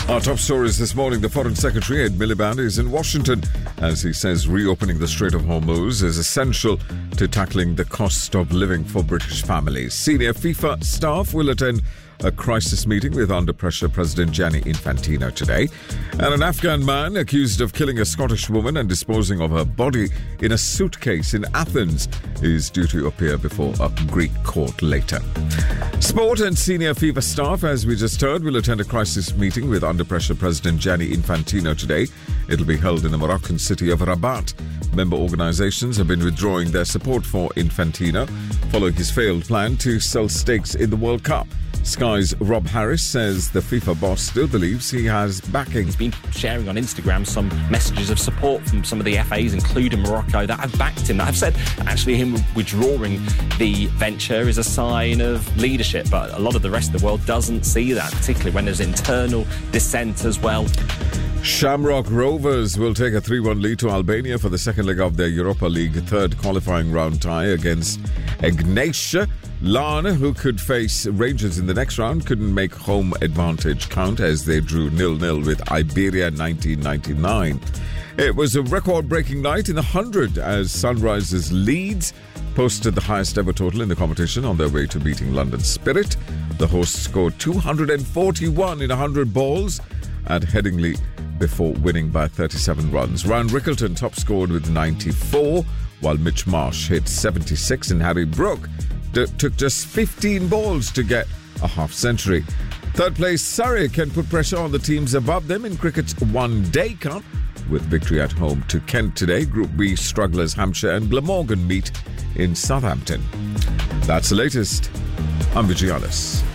Our top stories this morning. The Foreign Secretary, Ed Miliband, is in Washington as he says reopening the Strait of Hormuz is essential to tackling the cost of living for British families. Senior FIFA staff will attend a crisis meeting with under-pressure President Gianni Infantino today. And an Afghan man accused of killing a Scottish woman and disposing of her body in a suitcase in Athens is due to appear before a Greek court later. Sport and senior FIFA staff, as we just heard, will attend a crisis meeting with under-pressure President Gianni Infantino today. It'll be held in the Moroccan city of Rabat. Member organisations have been withdrawing their support for Infantino following his failed plan to sell stakes in the World Cup. Sky's Rob Harris says the FIFA boss still believes he has backing. He's been sharing on Instagram some messages of support from some of the FAs, including Morocco, that have backed him, that have said actually him withdrawing the venture is a sign of leadership. But a lot of the rest of the world doesn't see that, particularly when there's internal dissent as well. Shamrock Rovers will take a 3-1 lead to Albania for the second leg of their Europa League third qualifying round tie against Egnatia. Larne, who could face Rangers in the next round, couldn't make home advantage count as they drew 0-0 with Iberia 1999. It was a record-breaking night in the 100 as Sunrisers Leeds posted the highest ever total in the competition on their way to beating London Spirit. The hosts scored 241 in 100 balls at Headingley before winning by 37 runs. Ryan Rickleton top scored with 94, while Mitch Marsh hit 76 and Harry Brook took just 15 balls to get a half-century. Third place Surrey can put pressure on the teams above them in cricket's one-day cup with victory at home to Kent today. Group B strugglers Hampshire and Glamorgan meet in Southampton. That's the latest. I'm Vijay Alice.